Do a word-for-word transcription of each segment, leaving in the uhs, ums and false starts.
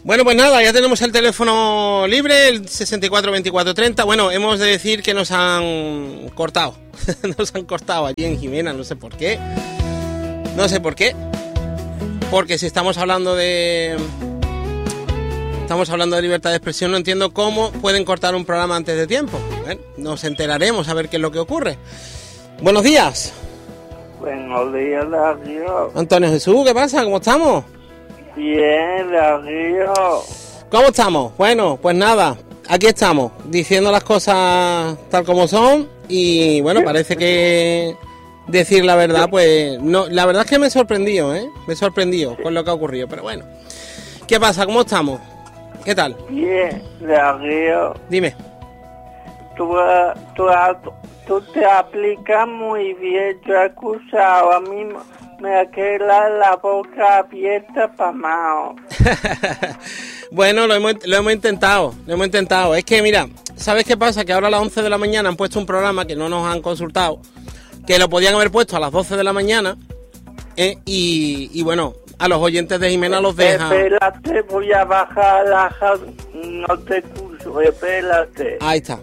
Bueno, pues nada, ya tenemos el teléfono libre, el sesenta y cuatro veinticuatro treinta. Bueno, hemos de decir que nos han cortado. Nos han cortado allí en Jimena, no sé por qué. No sé por qué. Porque si estamos hablando de... Estamos hablando de libertad de expresión, no entiendo cómo pueden cortar un programa antes de tiempo. Bueno, nos enteraremos a ver qué es lo que ocurre. Buenos días. Buenos días, Darío. Antonio Jesús, ¿qué pasa? ¿Cómo estamos? Bien, Darío. ¿Cómo estamos? Bueno, pues nada, aquí estamos, diciendo las cosas tal como son. Y bueno, parece que decir la verdad, pues no, la verdad es que me he sorprendido, ¿eh? Me he sorprendido con lo que ha ocurrido, pero bueno. ¿Qué pasa? ¿Cómo estamos? ¿Qué tal? Bien, Darío. Dime. Tú, tú, tú te aplicas muy bien. Yo he acusado a mí, me queda la boca abierta para Mao. Bueno, lo hemos, lo hemos intentado, lo hemos intentado. Es que mira, ¿sabes qué pasa? Que ahora a las once de la mañana han puesto un programa que no nos han consultado, que lo podían haber puesto a las doce de la mañana, ¿eh? y, y bueno, a los oyentes de Jimena los deja... Espérate, voy a bajar la... No te escucho, espérate. Ahí está.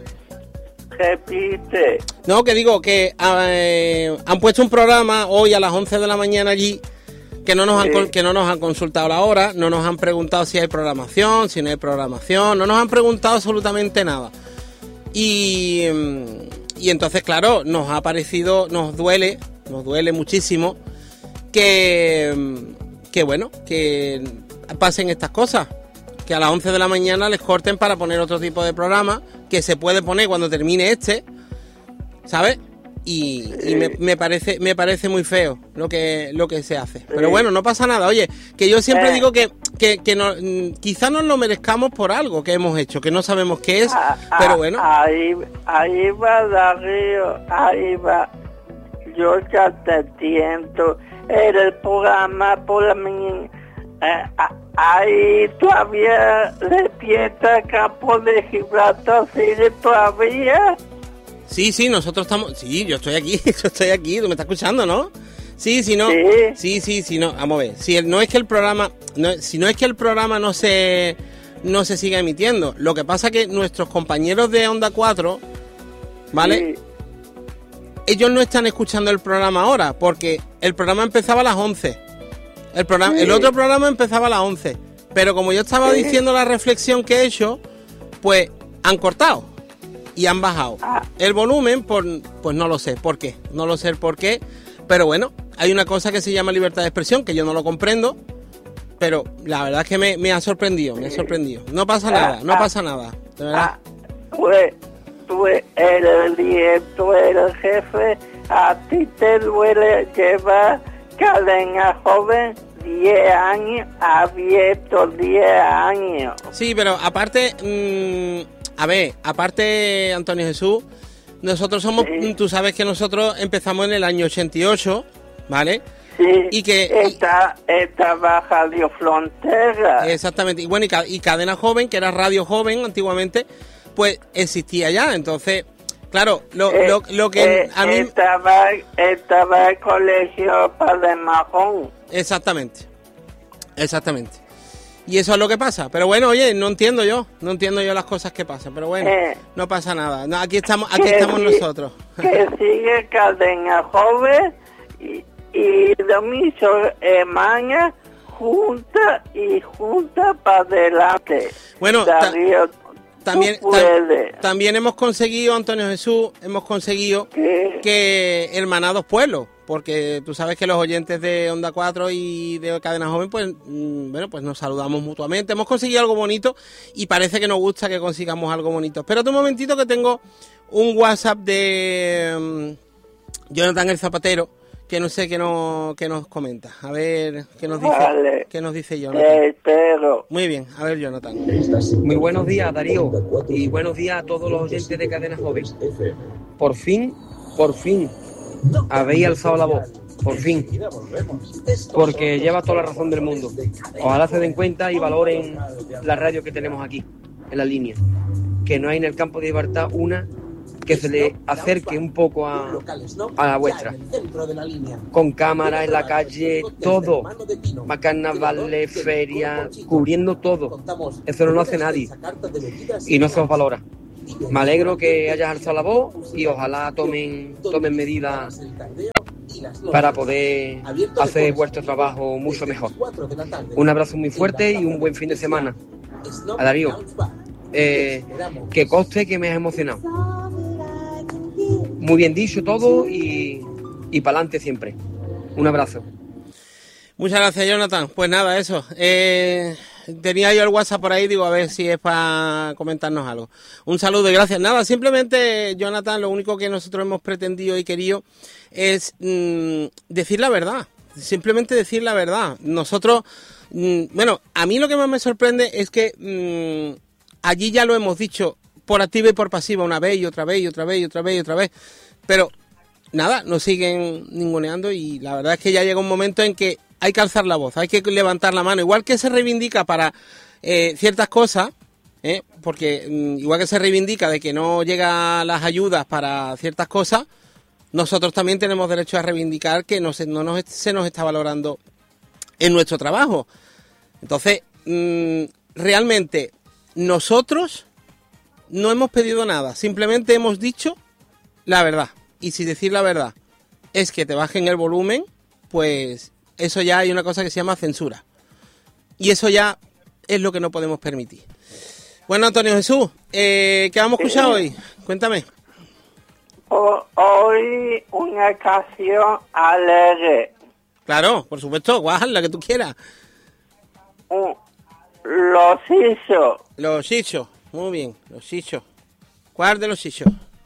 Repite. No, que digo que eh, han puesto un programa hoy a las once de la mañana allí que no nos sí. han que no nos han consultado la hora, no nos han preguntado si hay programación, si no hay programación, no nos han preguntado absolutamente nada. Y, y entonces, claro, nos ha parecido, nos duele, nos duele muchísimo que, que bueno, que pasen estas cosas. Que a las once de la mañana les corten para poner otro tipo de programa que se puede poner cuando termine este, ¿sabes? Y, sí. y me, me parece me parece muy feo lo que lo que se hace. Sí. Pero bueno, no pasa nada. Oye, que yo siempre eh. digo que, que, que no, quizá nos lo merezcamos por algo que hemos hecho, que no sabemos qué es, ah, pero bueno. Ahí, ahí va, Darío, ahí va. Yo ya te entiendo. Era el programa por la mañana. Eh, ahí todavía despierta Campo de Gibraltar, ¿sigue todavía? Sí, sí, nosotros estamos... Sí, yo estoy aquí, yo estoy aquí, tú me estás escuchando, ¿no? Sí, si no... Sí, sí, sí, sí, no, vamos a ver. Si no es que el programa... No, si no es que el programa no se... no se siga emitiendo. Lo que pasa que nuestros compañeros de Onda cuatro, ¿vale? Sí. Ellos no están escuchando el programa ahora, porque el programa empezaba a las once. El programa, sí. El otro programa empezaba a las once, pero como yo estaba sí. diciendo la reflexión que he hecho, pues han cortado y han bajado ah. el volumen, por, pues no lo sé por qué, no lo sé por qué, pero bueno, hay una cosa que se llama libertad de expresión, que yo no lo comprendo, pero la verdad es que me, me ha sorprendido, me ha sorprendido. No pasa ah, nada, no ah, pasa nada, de verdad. Ah, pues, tú eres el director, el jefe, a ti te duele llevar Cadena Joven diez años, abierto diez años. Sí, pero aparte, mmm, a ver, aparte, Antonio Jesús, nosotros somos, sí. Tú sabes que nosotros empezamos en el año ochenta y ocho, ¿vale? Sí, y que esta, esta va Radio Frontera. Exactamente, y bueno, y, y Cadena Joven, que era Radio Joven antiguamente, pues existía ya, entonces... Claro, lo, eh, lo, lo que eh, a mí... Estaba, estaba el colegio Padre Majón. Exactamente, exactamente. Y eso es lo que pasa. Pero bueno, oye, no entiendo yo, no entiendo yo las cosas que pasan. Pero bueno, eh, no pasa nada. No, aquí estamos, aquí estamos sigue, nosotros. Que sigue Cadena Joven y, y lo mismo Emaña, junta y junta para adelante. Bueno, Darío, También, tam, también hemos conseguido, Antonio Jesús, hemos conseguido ¿Qué? que hermanados pueblos, porque tú sabes que los oyentes de Onda cuatro y de Cadena Joven, pues bueno, pues nos saludamos mutuamente. Hemos conseguido algo bonito y parece que nos gusta que consigamos algo bonito. Espérate un momentito que tengo un WhatsApp de um, Jonathan el Zapatero, que no sé qué nos, qué nos comenta. A ver, qué nos dice, vale. qué nos dice Jonathan. Eh, pero... Muy bien, a ver, Jonathan. Muy buenos días, Darío, y buenos días a todos los oyentes de Cadena Joven. Por fin, por fin, habéis alzado la voz, por fin, porque lleva toda la razón del mundo. Ojalá se den cuenta y valoren la radio que tenemos aquí, en la línea, que no hay en el campo de Gibraltar una que se le acerque un poco a, a la vuestra. Con cámara en la calle, todo. Carnavales, ferias, cubriendo todo. Eso no lo hace nadie. Y no se os valora. Me alegro que hayas alzado la voz y ojalá tomen, tomen medidas para poder hacer vuestro trabajo mucho mejor. Un abrazo muy fuerte y un buen fin de semana. A Darío, eh, que conste que me has emocionado. Muy bien dicho todo y, y para adelante siempre. Un abrazo. Muchas gracias, Jonathan. Pues nada, eso. Eh, tenía yo el WhatsApp por ahí, digo, a ver si es para comentarnos algo. Un saludo y gracias. Nada, simplemente, Jonathan, lo único que nosotros hemos pretendido y querido es mmm, decir la verdad. Simplemente decir la verdad. Nosotros, mmm, bueno, a mí lo que más me sorprende es que mmm, allí ya lo hemos dicho por activa y por pasiva una vez y otra vez y otra vez y otra vez y otra vez. Pero nada, nos siguen ninguneando y la verdad es que ya llega un momento en que hay que alzar la voz, hay que levantar la mano, igual que se reivindica para eh, ciertas cosas, ¿eh? porque mm, igual que se reivindica de que no llegan las ayudas para ciertas cosas, nosotros también tenemos derecho a reivindicar que no se, no nos, se nos está valorando en nuestro trabajo. Entonces, mmm, realmente nosotros no hemos pedido nada, simplemente hemos dicho la verdad. Y si decir la verdad es que te bajen el volumen, pues eso ya hay una cosa que se llama censura. Y eso ya es lo que no podemos permitir. Bueno, Antonio Jesús, eh, ¿qué vamos a escuchar hoy? Cuéntame. Hoy una canción alegre. Claro, por supuesto, guau, la que tú quieras. Uh, los hichos. Los hichos, muy bien, los hichos. ¿Cuál de los hichos?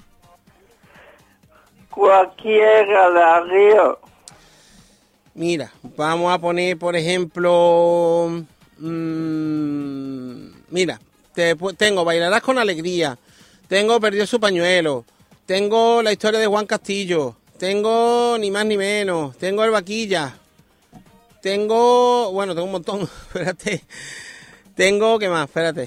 Cualquiera de Río. Mira, vamos a poner, por ejemplo, mmm, mira, te, tengo Bailarás con Alegría, tengo Perdió su pañuelo, tengo La historia de Juan Castillo, tengo Ni más ni menos, tengo El Vaquilla, tengo, bueno, tengo un montón, espérate, tengo, ¿qué más? Espérate,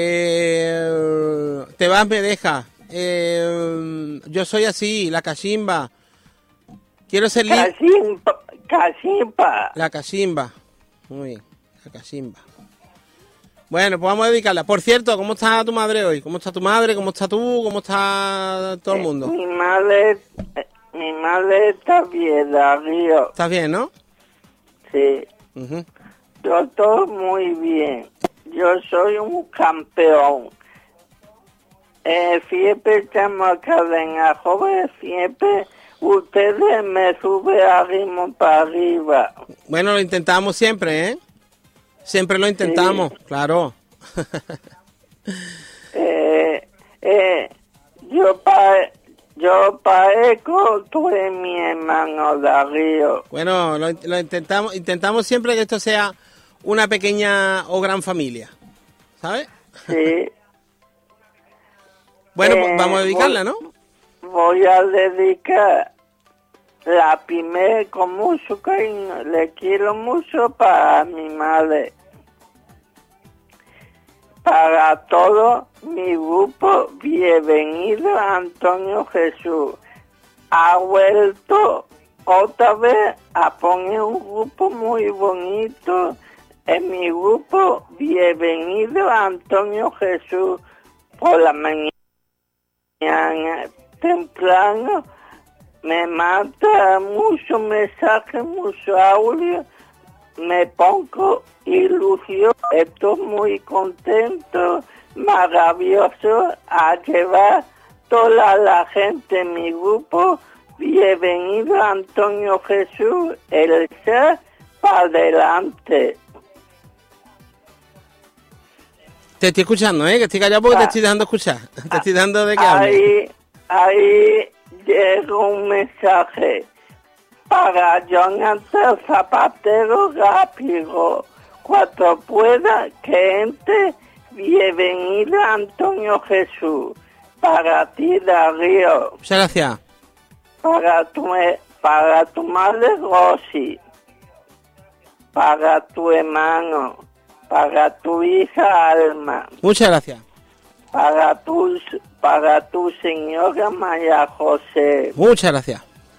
eh, Te vas, me dejas, eh, Yo soy así, La Cachimba, Quiero ser libre. Cachimba. Cachimba. La cachimba. Muy bien, la cachimba. Bueno, pues vamos a dedicarla. Por cierto, ¿cómo está tu madre hoy? ¿Cómo está tu madre? ¿Cómo está tú? ¿Cómo está todo el mundo? Mi madre, mi madre está bien, Darío. ¿Estás bien, no? Sí. Uh-huh. Yo estoy muy bien. Yo soy un campeón. Eh, siempre estamos cadena joven, siempre ustedes me suben arriba para arriba. Bueno, lo intentamos siempre, ¿eh? Siempre lo intentamos, sí. Claro. eh, eh, yo, pa yo parezco, tú eres mi hermano Darío. Bueno, lo, lo intentamos, intentamos siempre que esto sea una pequeña o gran familia, ¿sabes? Sí. Bueno, eh, pues vamos a dedicarla, ¿no? Voy a dedicar la primera con mucho cariño, le quiero mucho para mi madre. Para todo mi grupo, bienvenido Antonio Jesús. Ha vuelto otra vez a poner un grupo muy bonito en mi grupo, bienvenido Antonio Jesús. Por la mañana temprano me manda muchos mensajes, mucho audio, me pongo ilusión, estoy muy contento, maravilloso, a llevar toda la gente en mi grupo, bienvenido Antonio Jesús, el ser para adelante. Te estoy escuchando, ¿eh? Que estoy callado porque ah, te estoy dejando escuchar, te estoy dando de qué hablar. Ahí, ahí llega un mensaje para Jonathan Zapatero rápido, cuando pueda que entre, bienvenido Antonio Jesús, para ti Darío. Muchas gracias. Para tu, para tu madre Rosy, para tu hermano, para tu hija Alma. Muchas gracias. para tu, para tu señora María José. Muchas gracias.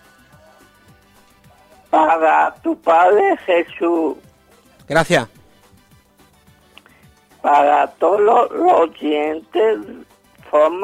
Para tu padre Jesús. Gracias. Para todos los oyentes, forma